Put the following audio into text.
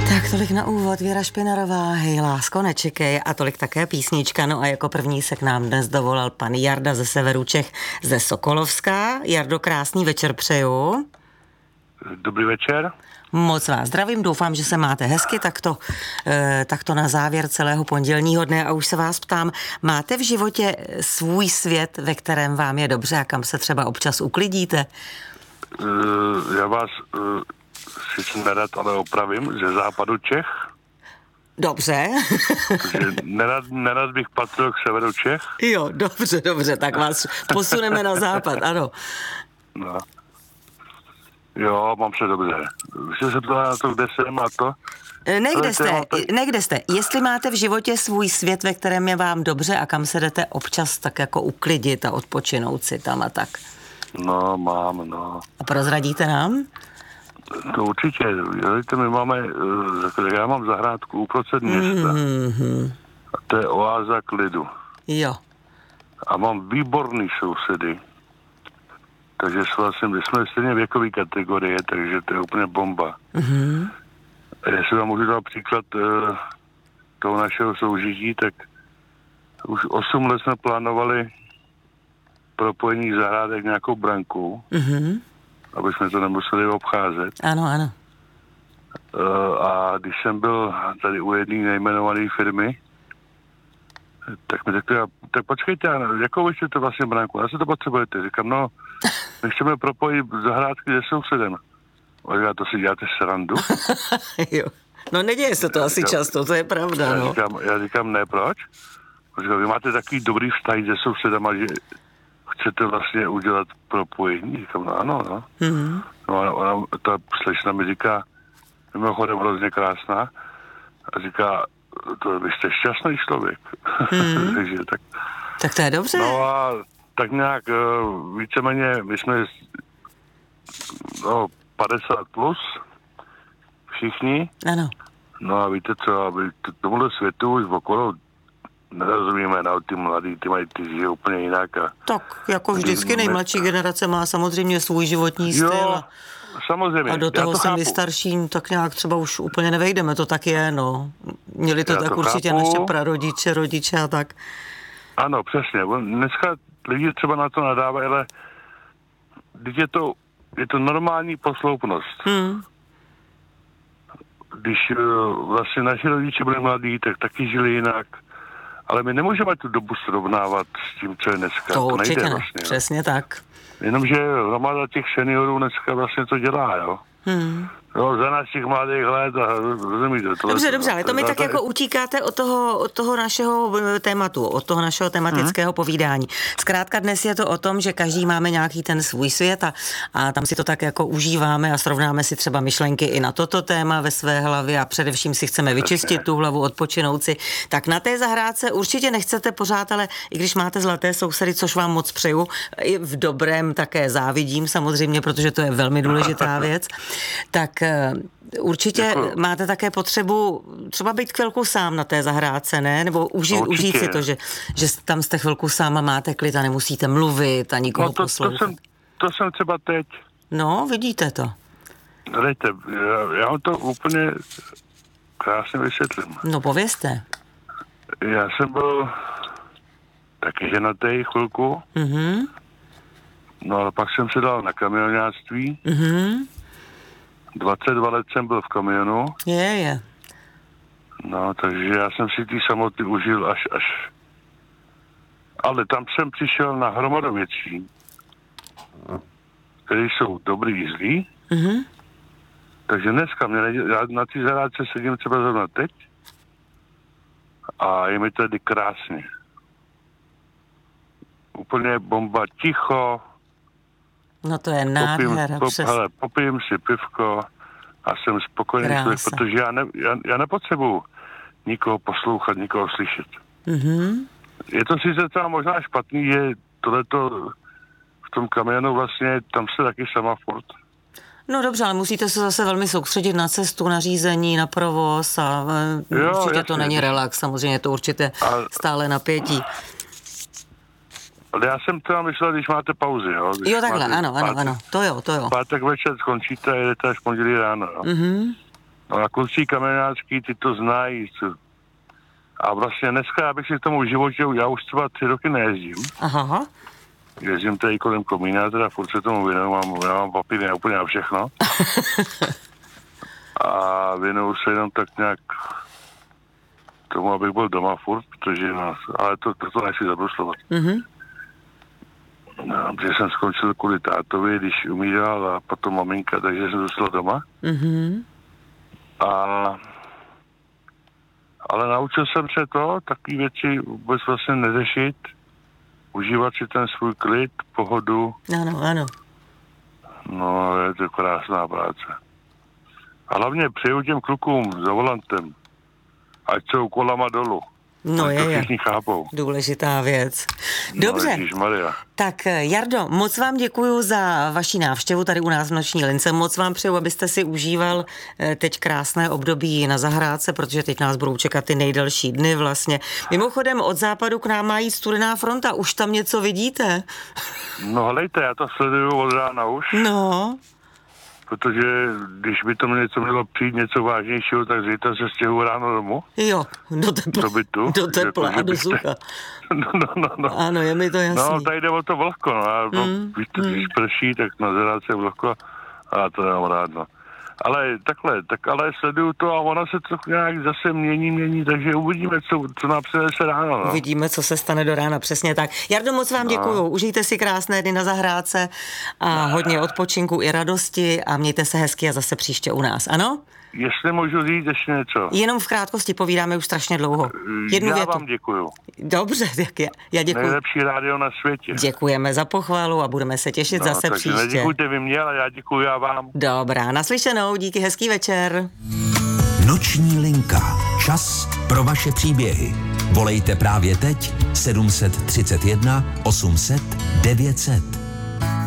Tak tolik na úvod Věra Špinarová, Hej lásko, nečekej, a tolik také písnička. No a jako první se k nám dnes dovolal pan Jarda ze severu Čech, ze Sokolovska. Jardo, krásný večer přeju. Dobrý večer. Moc vás zdravím, doufám, že se máte hezky, takto na závěr celého pondělního dne, a už se vás ptám, máte v životě svůj svět, ve kterém vám je dobře a kam se třeba občas uklidíte? Já vás sice nerad, ale opravím, ze západu Čech. Dobře. Takže nerad bych patřil k severu Čech. Jo, dobře, tak vás posuneme na západ, ano. No. Jo, mám se dobře. Už se ptala na to, kde jsem a to. Ne, kde jste. Jestli máte v životě svůj svět, ve kterém je vám dobře a kam se jdete občas tak jako uklidit a odpočinout si tam a tak. No, mám, no. A prozradíte nám? To určitě. Já mám zahrádku uprostřed města. A to je oáza klidu. Jo. A mám výborný sousedy. Takže my jsme stejně věkové kategorie, takže to je úplně bomba. A jestli vám můžu dát příklad toho našeho soužití, tak už 8 let jsme plánovali propojení zahrádek nějakou brankou, aby jsme to nemuseli obcházet. Ano. A když jsem byl tady u jedné nejmenované firmy, tak mi řekli, tak počkejte, jakou vy chcete vlastně branku? Já se to potřebujete. Říkám, no, my chceme propojit zahrádky se sousedem. A to si děláte srandu? Jo. No neděje se to asi často, to je pravda, no. Já říkám, ne, proč? Říkám, vy máte takový dobrý vztah se sousedama, že chcete vlastně udělat propojení. Říkám, no ano, no. No a ona, ta slečna mi říká, mimochodem hrozně krásná, a říká, vy jste šťastný člověk. Takže tak to je dobře. No a tak nějak víceméně, my jsme 50 plus, všichni. Ano. No a víte co, tomuhle světu už okolo nerozumíme, no, ty mladí, ty mají ty žije úplně jinak. Tak jako vždycky nejmladší generace má samozřejmě svůj životní styl. Jo, samozřejmě. A do toho se my starším tak nějak třeba už úplně nevejdeme, to tak je, no. Měli to tak určitě naše prarodiče, rodiče a tak. Ano, přesně. Dneska lidi třeba na to nadávají, ale je to normální posloupnost. Když vlastně naši rodiče byli mladí, tak taky žili jinak. Ale my nemůžeme tu dobu srovnávat s tím, co je dneska. To určitě nejde ne, vlastně, přesně tak. Jenomže hromada těch seniorů dneska vlastně to dělá, jo. Jo, za našich mladých let a rozumíte. Dobře, ale to mi tak jako utíkáte od toho našeho tématu, od toho našeho tematického povídání. Zkrátka dnes je to o tom, že každý máme nějaký ten svůj svět a tam si to tak jako užíváme a srovnáme si třeba myšlenky i na toto téma ve své hlavě a především si chceme vyčistit tu hlavu, odpočinout si. Tak na té zahrádce určitě nechcete pořád, ale i když máte zlaté sousedy, což vám moc přeju, i v dobrém také závidím samozřejmě, protože to je velmi důležitá věc, tak určitě máte také potřebu třeba být chvilku sám na té zahrádce, ne? Nebo užít si to, že tam jste chvilku sám a máte klid a nemusíte mluvit a nikoho poslouchat. To jsem třeba teď. No, vidíte to. Dejte, já vám to úplně krásně vysvětlím. No, povězte. Já jsem byl taky ženatý chvilku. No, ale pak jsem se dal na kamionáctví. 22 let jsem byl v kamionu. Je. No, takže já jsem si ty samoty užil až. Ale tam jsem přišel na hromadu věcí, které jsou dobrý i zlý. Takže dneska já na té zahrádce sedím třeba zrovna teď a je mi tady krásně. Úplně bomba, ticho. No to je nádhera. Popijím si pivko a jsem spokojený člověk, protože já nepotřebuji nikoho poslouchat, nikoho slyšet. Je to sice třeba možná špatný, že tohleto v tom kamionu vlastně, tam se taky sama furt. No dobře, ale musíte se zase velmi soustředit na cestu, na řízení, na provoz a určitě jasně. To není relax, samozřejmě to určitě stále napětí. Ale já jsem teda myslel, když máte pauzy, jo? Jo, takhle, ano, to jo. Pátek večer skončíte a jedete až pondělí ráno, jo? No a kluci kamenácký, ty to znají. A vlastně dneska, já bych si k tomu životě, já už třeba 3 roky nejezdím. Aha. Jezdím tady kolem komína, teda furt se tomu věnuju, já mám papíry úplně na všechno. A věnuju se jenom tak nějak tomu, abych byl doma furt, protože ale to nechci zabruslovat. Mhm. No, protože jsem skončil kvůli tátovi, když umíral a potom maminka, takže jsem zůstal doma. Mhm. Ale naučil jsem se takové věci vůbec vlastně neřešit, užívat si ten svůj klid, pohodu. Ano. No, je to krásná práce. A hlavně přeju těm klukům za volantem, ať jsou kolama dolů. No to je. Všichni chápou. Důležitá věc. Dobře. No, Ježišmarja. Tak Jardo, moc vám děkuju za vaši návštěvu tady u nás v Noční lince. Moc vám přeju, abyste si užíval teď krásné období na zahrádce, protože teď nás budou čekat ty nejdelší dny vlastně. Mimochodem od západu k nám má jít studená fronta. Už tam něco vidíte? No helejte, já to sleduju od rána už. No. Protože když by to mělo přijít něco vážnějšího, tak zítra se stěhuji ráno domů. Jo, do tepla. Do bytu. Do tepla a do sucha. No. Ano, je mi to jasný. No, tady jde o to vlhko, no. A když prší, tak na zahrádce je vlhko a to nemám rád, no. Ale takhle, ale sleduju to a ona se to nějak zase mění, takže uvidíme, co nám přinese ráno, no. Uvidíme, co se stane do rána, přesně tak. Jardo, moc vám děkuju, užijte si krásné dny na zahrádce a hodně odpočinku i radosti a mějte se hezky a zase příště u nás, ano? Jestli můžu říct ještě něco. Jenom v krátkosti, povídáme už strašně dlouho. Jednu větu. Já vám děkuju. Dobře, tak já děkuju. Nejlepší rádio na světě. Děkujeme za pochvalu a budeme se těšit zase příště. Takže neděkujte vy mě, ale já děkuju já vám. Dobrá, naslyšenou, díky, hezký večer. Noční linka. Čas pro vaše příběhy. Volejte právě teď 731 800 900.